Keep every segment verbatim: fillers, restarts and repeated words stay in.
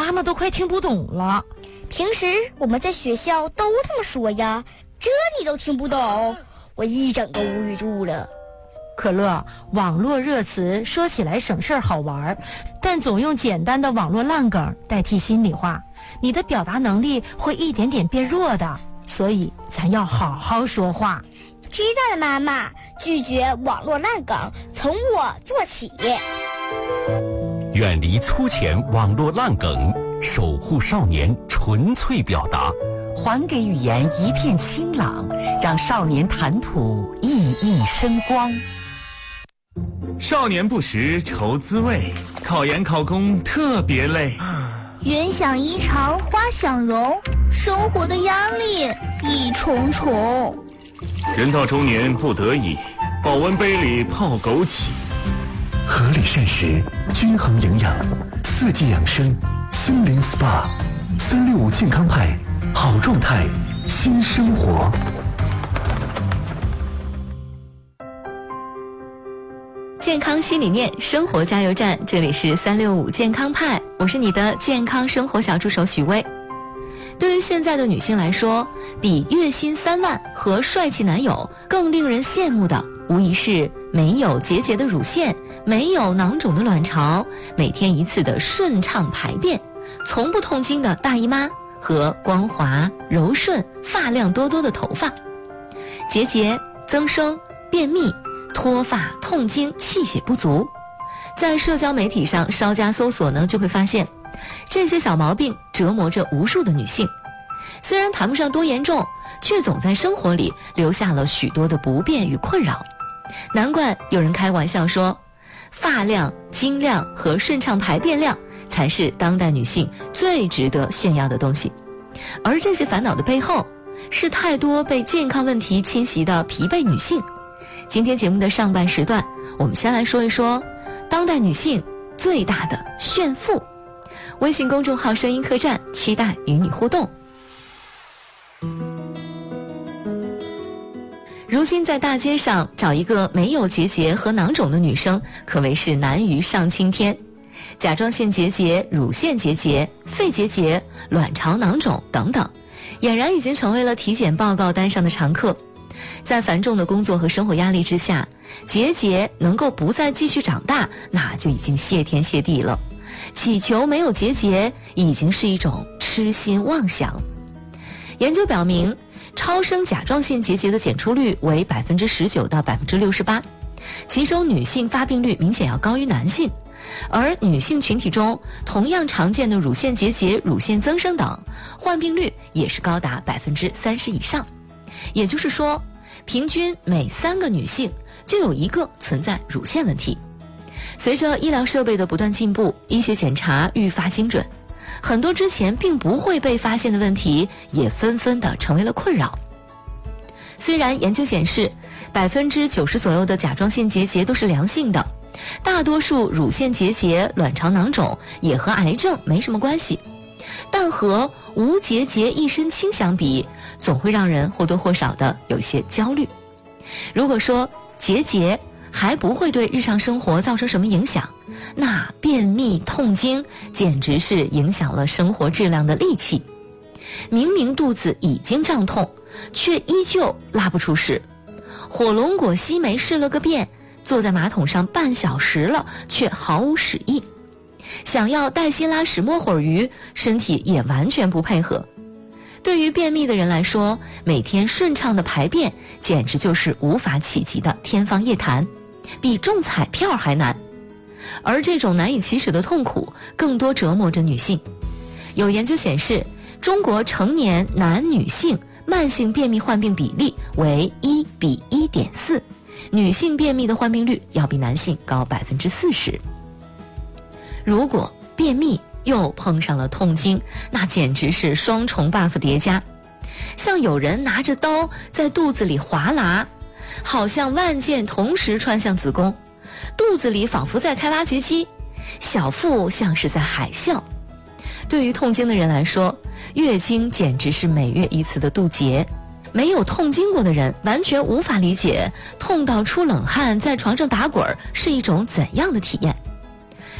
妈妈都快听不懂了。 平时我们在学校都这么说呀，这你都听不懂，我一整个无语住了。 可乐，网络热词说起来省事儿好玩，但总用简单的网络烂梗代替心里话，你的表达能力会一点点变弱的，所以咱要好好说话。 知道了，妈妈，拒绝网络烂梗，从我做起。 远离粗浅网络烂梗，守护少年纯粹表达， 还给语言一片清朗，让少年谈吐熠熠生光。 少年不识愁滋味，考研考公特别累。 云想衣裳花想容，生活的压力一重重。 人到中年不得已，保温杯里泡枸杞。 合理膳食，均衡营养，四季养生，心灵 S P A， 三六五健康派，好状态，新生活。 健康新理念，生活加油站，这里是三六五健康派，我是你的健康生活小助手许巍。对于现在的女性来说，比月薪三万和帅气男友更令人羡慕的，无疑是没有结节的乳腺，没有囊肿的卵巢，每天一次的顺畅排便，从不痛经的大姨妈和光滑柔顺发量多多的头发。结节、增生、便秘、脱发、痛经、气血不足，在社交媒体上稍加搜索呢，就会发现这些小毛病折磨着无数的女性。虽然谈不上多严重，却总在生活里留下了许多的不便与困扰。难怪有人开玩笑说，发量、经量和顺畅排便量才是当代女性最值得炫耀的东西。而这些烦恼的背后，是太多被健康问题侵袭的疲惫女性。今天节目的上半时段，我们先来说一说当代女性最大的炫富。微信公众号声音客栈，期待与你互动。如今在大街上找一个没有结节和囊肿的女生，可谓是难于上青天。甲状腺结节、乳腺结节、肺结节、卵巢囊肿等等，俨然已经成为了体检报告单上的常客。在繁重的工作和生活压力之下，结节能够不再继续长大，那就已经谢天谢地了。祈求没有结节已经是一种痴心妄想。研究表明，超声甲状腺结节的检出率为百分之十九到百分之六十八，其中女性发病率明显要高于男性。而女性群体中同样常见的乳腺结节、乳腺增生等，患病率也是高达百分之三十以上。也就是说，平均每三个女性就有一个存在乳腺问题。随着医疗设备的不断进步，医学检查愈发精准，很多之前并不会被发现的问题也纷纷的成为了困扰。虽然研究显示百分之九十左右的甲状腺结节都是良性的，大多数乳腺结节、卵巢囊肿也和癌症没什么关系，但和无结节一身轻相比，总会让人或多或少的有些焦虑。如果说结节还不会对日常生活造成什么影响，那便秘、痛经简直是影响了生活质量的利器。明明肚子已经胀痛，却依旧拉不出屎。火龙果烯酶试了个遍，坐在马桶上半小时了，却毫无屎意。想要带薪拉屎摸会儿鱼，身体也完全不配合。对于便秘的人来说，每天顺畅的排便简直就是无法企及的天方夜谭，比中彩票还难。而这种难以启齿的痛苦更多折磨着女性。有研究显示，中国成年男女性慢性便秘患病比例为一比一点四，女性便秘的患病率要比男性高百分之四十。如果便秘又碰上了痛经，那简直是双重 buff 叠加。像有人拿着刀在肚子里划拉，好像万箭同时穿向子宫，肚子里仿佛在开挖掘机，小腹像是在海啸。对于痛经的人来说，月经简直是每月一次的渡劫。没有痛经过的人完全无法理解痛到出冷汗在床上打滚是一种怎样的体验。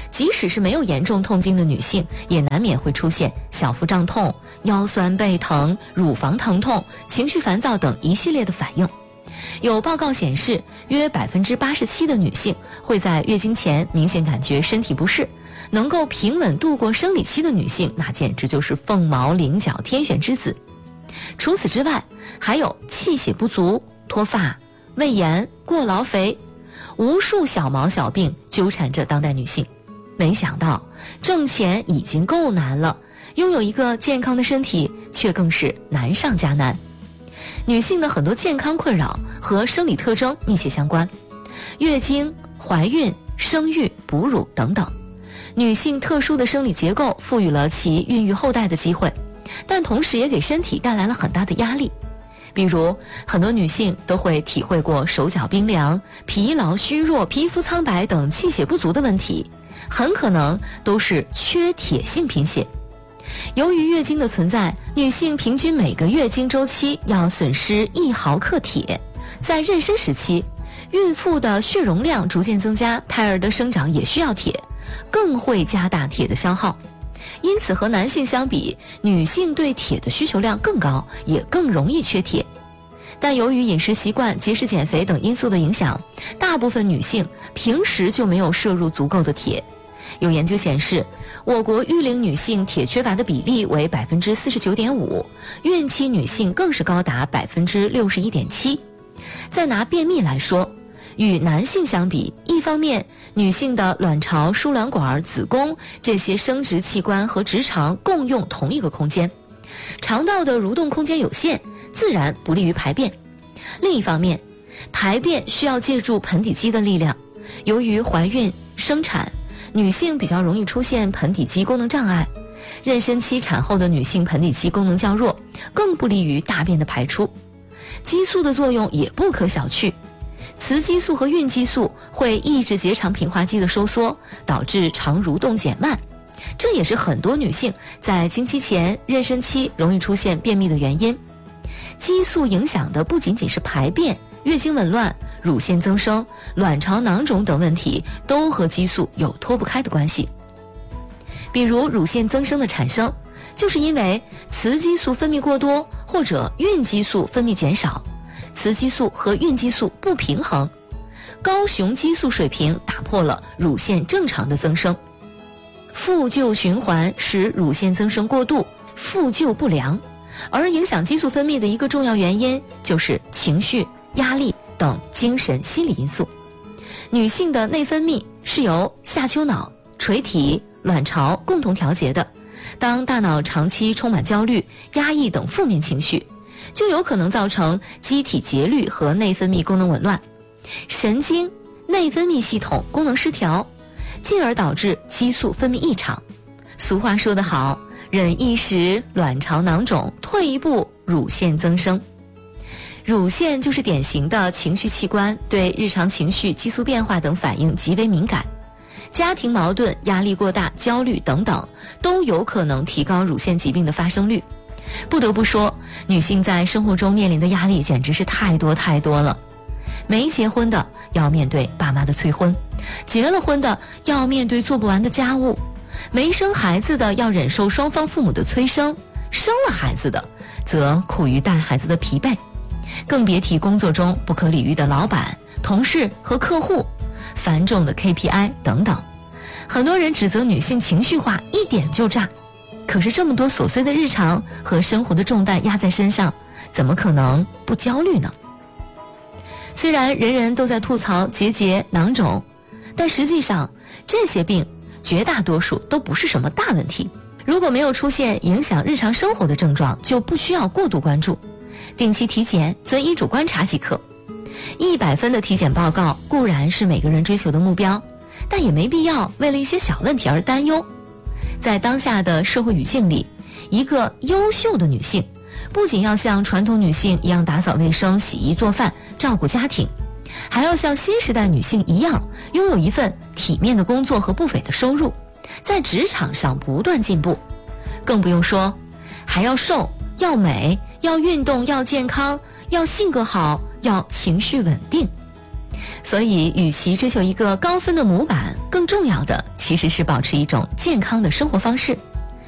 即使是没有严重痛经的女性，也难免会出现小腹胀痛、腰酸背疼、乳房疼痛、情绪烦躁等一系列的反应。有报告显示，约百分之八十七的女性会在月经前明显感觉身体不适。能够平稳度过生理期的女性，那简直就是凤毛麟角、天选之子。除此之外，还有气血不足、脱发、胃炎、过劳肥，无数小毛小病纠缠着当代女性。没想到，挣钱已经够难了，拥有一个健康的身体却更是难上加难。女性的很多健康困扰和生理特征密切相关，月经、怀孕、生育、哺乳等等。女性特殊的生理结构赋予了其孕育后代的机会，但同时也给身体带来了很大的压力。比如，很多女性都会体会过手脚冰凉、疲劳虚弱、皮肤苍白等气血不足的问题，很可能都是缺铁性贫血。由于月经的存在，女性平均每个月经周期要损失一毫克铁。在妊娠时期，孕妇的血容量逐渐增加，胎儿的生长也需要铁，更会加大铁的消耗。因此和男性相比，女性对铁的需求量更高，也更容易缺铁。但由于饮食习惯、节食减肥等因素的影响，大部分女性平时就没有摄入足够的铁。有研究显示，我国育龄女性铁缺乏的比例为百分之四十九点五，孕期女性更是高达百分之六十一点七。再拿便秘来说，与男性相比，一方面，女性的卵巢、输卵管、子宫这些生殖器官和直肠共用同一个空间，肠道的蠕动空间有限，自然不利于排便。另一方面，排便需要借助盆底肌的力量，由于怀孕、生产，女性比较容易出现盆底肌功能障碍。妊娠期产后的女性盆底肌功能较弱，更不利于大便的排出。激素的作用也不可小觑，雌激素和孕激素会抑制结肠平滑肌的收缩，导致肠蠕动减慢，这也是很多女性在经期前、妊娠期容易出现便秘的原因。激素影响的不仅仅是排便、月经紊乱、乳腺增生、卵巢囊肿等问题，都和激素有脱不开的关系。比如乳腺增生的产生，就是因为雌激素分泌过多，或者孕激素分泌减少，雌激素和孕激素不平衡，高雄激素水平打破了乳腺正常的增生，复旧循环使乳腺增生过度，复旧不良。而影响激素分泌的一个重要原因就是情绪、压力等精神心理因素。女性的内分泌是由下丘脑、垂体、卵巢共同调节的，当大脑长期充满焦虑、压抑等负面情绪，就有可能造成机体节律和内分泌功能紊乱，神经、内分泌系统功能失调，进而导致激素分泌异常。俗话说得好，忍一时卵巢囊肿，退一步乳腺增生。乳腺就是典型的情绪器官，对日常情绪、激素变化等反应极为敏感。家庭矛盾、压力过大、焦虑等等，都有可能提高乳腺疾病的发生率。不得不说，女性在生活中面临的压力简直是太多太多了。没结婚的要面对爸妈的催婚，结了婚的要面对做不完的家务，没生孩子的要忍受双方父母的催生，生了孩子的则苦于带孩子的疲惫，更别提工作中不可理喻的老板、同事和客户，繁重的 K P I 等等。很多人指责女性情绪化，一点就炸，可是这么多琐碎的日常和生活的重担压在身上，怎么可能不焦虑呢？虽然人人都在吐槽结节、囊肿，但实际上这些病绝大多数都不是什么大问题。如果没有出现影响日常生活的症状，就不需要过度关注，定期体检、遵医嘱观察即可。一百分的体检报告固然是每个人追求的目标，但也没必要为了一些小问题而担忧。在当下的社会语境里，一个优秀的女性不仅要像传统女性一样打扫卫生、洗衣做饭、照顾家庭，还要像新时代女性一样拥有一份体面的工作和不菲的收入，在职场上不断进步。更不用说还要瘦、要美、要运动、要健康、要性格好、要情绪稳定。 所以，与其追求一个高分的模板，更重要的其实是保持一种健康的生活方式。